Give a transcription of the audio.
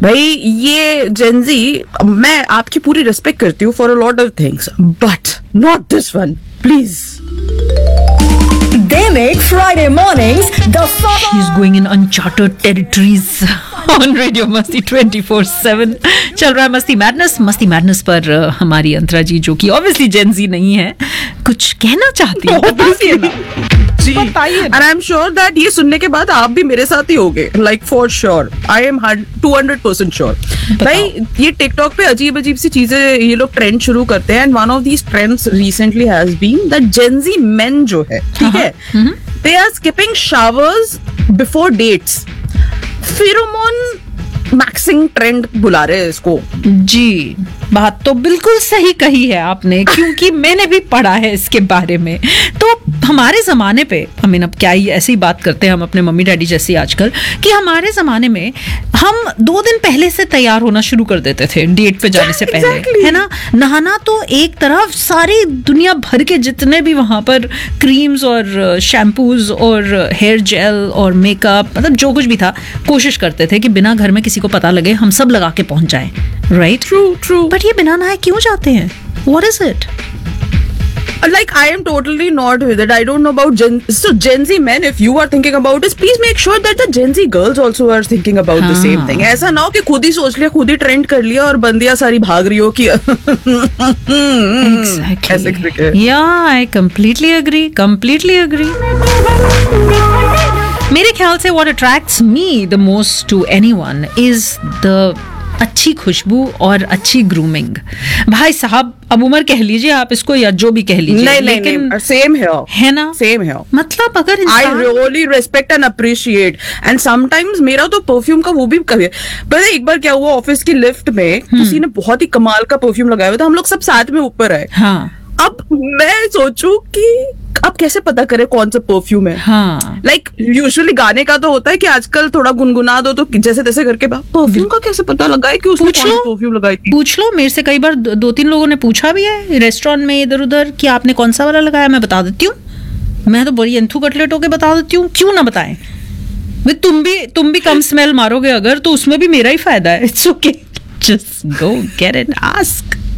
भाई ये जेंजी, मैं आपकी पूरी रिस्पेक्ट करती हूँ for a lot of things, but not this one, please. They make Friday mornings the fun. She's going in uncharted territories on Radio Masti 24/7. चल रहा है मस्ती मैडनेस पर हमारी अंतरा जी, जो कि ऑब्वियसली जेंजी नहीं है, कुछ कहना चाहती है. बताइए ना जी. And I'm sure that ये सुनने के बाद आप भी मेरे साथ ही होगे, like for sure. I am 200% sure. भाई ये टिकटॉक पे अजीब अजीब सी चीजें ये लोग ट्रेंड शुरू करते हैं, and one of these trends recently has been that Gen Z men जो है, ठीक है, they are skipping showers before dates. Pheromone maxing trend बुला रहे हैं इसको. जी, बात तो बिल्कुल सही कही है आपने, क्योंकि मैंने भी पढ़ा है इसके बारे में. तो हमारे जमाने पे, अब क्या ही ऐसी बात करते हैं हम अपने मम्मी डैडी जैसी आजकल, कि हमारे जमाने में हम 2 दिन पहले से तैयार होना शुरू कर देते थे डेट पे जाने से पहले. Exactly. है ना. नहाना तो एक तरफ, सारी दुनिया भर के जितने भी वहां पर क्रीम्स और शैम्पूज और हेयर जेल और मेकअप, मतलब जो कुछ भी था, कोशिश करते थे कि बिना घर में किसी को पता लगे हम सब लगा के पहुंच जाए. राइट. ट्रू. बट ये बिना नहाए क्यों जाते हैं? What is it? Like, I am totally not with it. I don't know about Gen Z men, if you are thinking about this, please make sure that the Gen Z girls also are thinking about the same thing. ऐसा ना हो कि खुद ही सोच लिया, खुद ही trend कर लिया और बंदियां सारी भाग रही हो कि Exactly. Yeah, I completely agree. मेरे ख्याल से what attracts me the most to anyone is the अच्छी खुशबू और अच्छी ग्रूमिंग. भाई साहब, अब उम्र कह लीजिए आप इसको या जो भी कह लीजिए, नहीं, सेम है ना, सेम है. मतलब अगर I really respect and appreciate, and sometimes मेरा तो परफ्यूम का वो भी कभी, पता है एक बार क्या हुआ, ऑफिस की लिफ्ट में किसी ने बहुत ही कमाल का परफ्यूम लगाया हुआ था, हम लोग सब साथ में ऊपर आए. हाँ. अब मैं सोचूं कि अब कैसे पता करे कौन सा परफ्यूम है. हाँ. लाइक यूजुअली गाने का तो होता है कि आजकल थोड़ा गुनगुना दो तो जैसे तैसे करके, परफ्यूम का कैसे पता लगा है कि उसने कौन सा परफ्यूम लगाई थी? पूछ लो. मेरे से कई बार 2-3 लोगों ने पूछा भी है रेस्टोरेंट में इधर उधर कि आपने कौन सा वाला लगाया. मैं बता देती हूँ, मैं तो बड़ी एंथू कटलेट होके बता देती हूँ, क्यों ना बताएं. तुम भी कम स्मेल मारोगे अगर, तो उसमें भी मेरा ही फायदा है. It's okay, just go get it, ask.